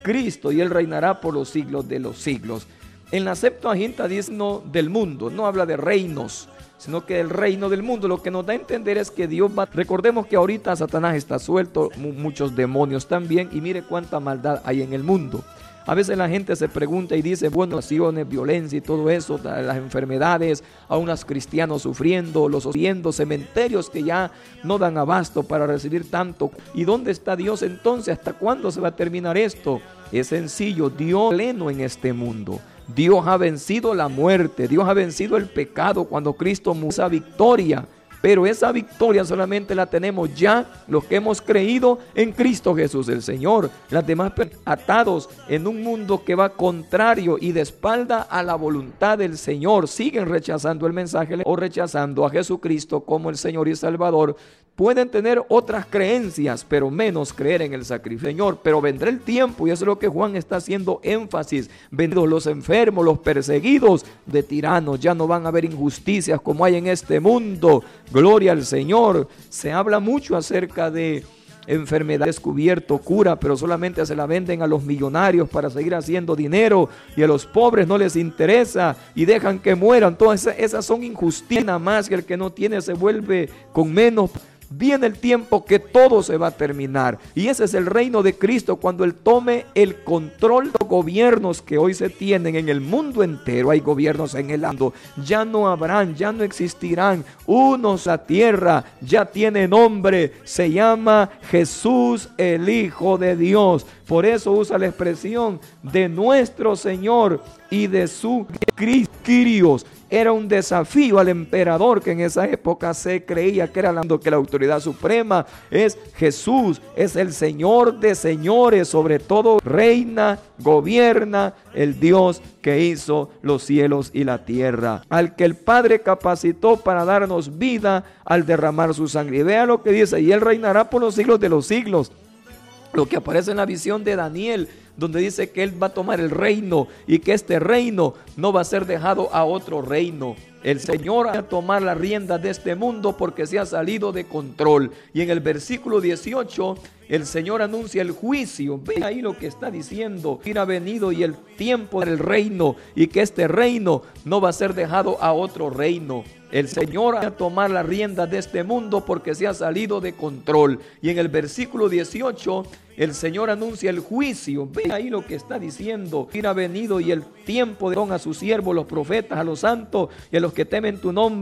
Cristo y Él reinará por los siglos de los siglos. En la Septuaginta dice no del mundo, no habla de reinos, sino que el reino del mundo. Lo que nos da a entender es que Dios va... Recordemos que ahorita Satanás está suelto, muchos demonios también, y mire cuánta maldad hay en el mundo. A veces la gente se pregunta y dice, bueno, naciones, violencia y todo eso, las enfermedades, a unos cristianos sufriendo, los oyendo, cementerios que ya no dan abasto para recibir tanto. ¿Y dónde está Dios entonces? ¿Hasta cuándo se va a terminar esto? Es sencillo, Dios es pleno en este mundo. Dios ha vencido la muerte, Dios ha vencido el pecado cuando Cristo murió, esa victoria. Pero esa victoria solamente la tenemos ya los que hemos creído en Cristo Jesús el Señor. Las demás atados en un mundo que va contrario y de espalda a la voluntad del Señor, siguen rechazando el mensaje o rechazando a Jesucristo como el Señor y Salvador. Pueden tener otras creencias, pero menos creer en el sacrificio del Señor. Pero vendrá el tiempo, y eso es lo que Juan está haciendo énfasis. Vendrán los enfermos, los perseguidos de tiranos. Ya no van a haber injusticias como hay en este mundo. Gloria al Señor. Se habla mucho acerca de enfermedad descubierto, cura, pero solamente se la venden a los millonarios para seguir haciendo dinero, y a los pobres no les interesa y dejan que mueran. Todas esas son injusticias. Nada más que el que no tiene se vuelve con menos. Viene el tiempo que todo se va a terminar, y ese es el reino de Cristo, cuando Él tome el control de los gobiernos que hoy se tienen en el mundo entero. Hay gobiernos en el mundo, ya no habrán, ya no existirán. Unos, la tierra ya tiene nombre, se llama Jesús el Hijo de Dios. Por eso usa la expresión de nuestro Señor y de su Kyrios. Era un desafío al emperador, que en esa época se creía que era la autoridad suprema. Es Jesús, es el Señor de señores, sobre todo reina, gobierna el Dios que hizo los cielos y la tierra, al que el Padre capacitó para darnos vida al derramar su sangre. Y vea lo que dice, y Él reinará por los siglos de los siglos. Lo que aparece en la visión de Daniel, donde dice que Él va a tomar el reino y que este reino no va a ser dejado a otro reino. El Señor va a tomar la rienda de este mundo porque se ha salido de control. Y en el versículo 18, el Señor anuncia el juicio. Ve ahí lo que está diciendo. Ha venido y el tiempo del reino, y que este reino no va a ser dejado a otro reino. El Señor va a tomar la rienda de este mundo porque se ha salido de control. Y en el versículo 18, el Señor anuncia el juicio. Ve ahí lo que está diciendo. Ha venido y el tiempo de a sus siervos, los profetas, a los santos y a los que temen tu nombre.